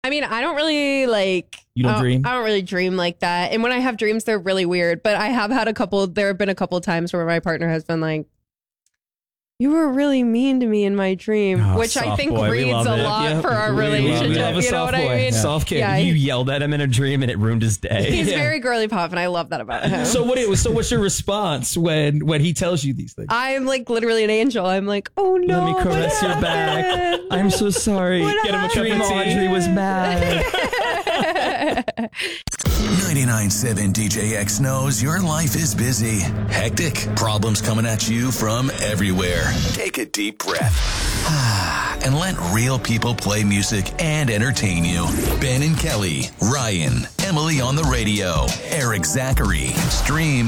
I mean, I don't really You don't dream? I don't really dream like that. And when I have dreams, they're really weird. But I have had there have been a couple of times where my partner has been like, you were really mean to me in my dream, which I think reads a lot for our relationship. You know what I mean? Soft kid. Yeah, you yelled at him in a dream and it ruined his day. He's very girly pop, and I love that about him. So what's your response when he tells you these things? I'm like literally an angel. I'm like, oh no. Let me caress your back. I'm so sorry. Get him a dream Audrey was mad. 99.7 DJX knows your life is busy, hectic, problems coming at you from everywhere. Take a deep breath and let real people play music and entertain you. Ben and Kelly, Ryan, Emily on the radio, Eric Zachary. Stream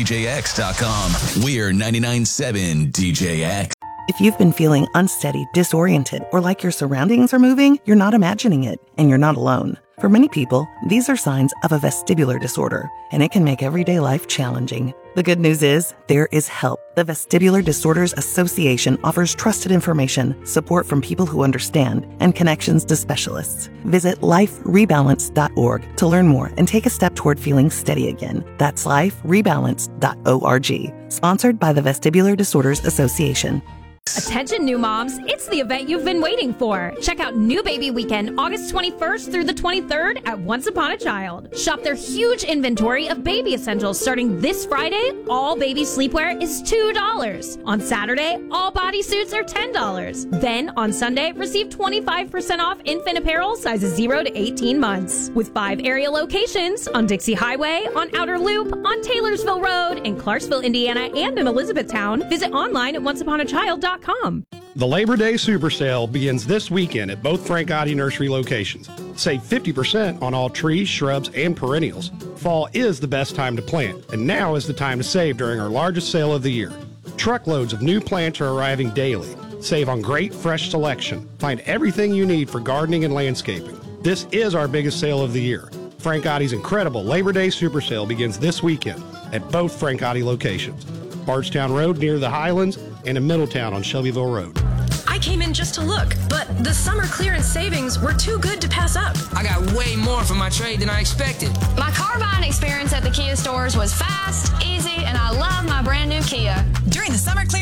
WDJX.com. We're 99.7 DJX. If you've been feeling unsteady, disoriented, or like your surroundings are moving, you're not imagining it, and you're not alone. For many people, these are signs of a vestibular disorder, and it can make everyday life challenging. The good news is, there is help. The Vestibular Disorders Association offers trusted information, support from people who understand, and connections to specialists. Visit liferebalance.org to learn more and take a step toward feeling steady again. That's liferebalance.org. Sponsored by the Vestibular Disorders Association. Attention new moms, it's the event you've been waiting for. Check out New Baby Weekend, August 21st through the 23rd at Once Upon a Child. Shop their huge inventory of baby essentials starting this Friday. All baby sleepwear is $2. On Saturday, all bodysuits are $10. Then on Sunday, receive 25% off infant apparel sizes 0 to 18 months. With 5 area locations on Dixie Highway, on Outer Loop, on Taylorsville Road, in Clarksville, Indiana, and in Elizabethtown. Visit online at onceuponachild.com. The Labor Day Super Sale begins this weekend at both Frank Gotti Nursery locations. Save 50% on all trees, shrubs, and perennials. Fall is the best time to plant, and now is the time to save during our largest sale of the year. Truckloads of new plants are arriving daily. Save on great fresh selection. Find everything you need for gardening and landscaping. This is our biggest sale of the year. Frank Gotti's incredible Labor Day Super Sale begins this weekend at both Frank Gotti locations. Bardstown Road near the Highlands, and in Middletown on Shelbyville Road. I came in just to look, but the summer clearance savings were too good to pass up. I got way more for my trade than I expected. My car buying experience at the Kia stores was fast, easy, and I love my brand new Kia. During the summer clearance